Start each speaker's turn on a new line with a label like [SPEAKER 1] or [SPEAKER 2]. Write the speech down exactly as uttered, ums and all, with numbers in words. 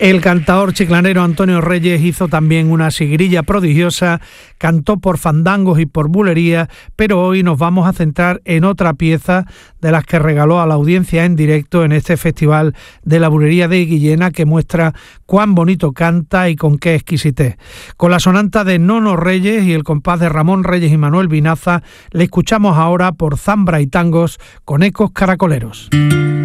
[SPEAKER 1] El cantador chiclanero Antonio Reyes hizo también una sigrilla prodigiosa, cantó por fandangos y por bulerías, pero hoy nos vamos a centrar en otra pieza de las que regaló a la audiencia en directo en este Festival de la Bulería de Guillena, que muestra cuán bonito canta y con qué exquisitez. Con la sonanta de Nono Reyes y el compás de Ramón Reyes y Manuel Vinaza, le escuchamos ahora por Zambra y Tangos con ecos caracoleros.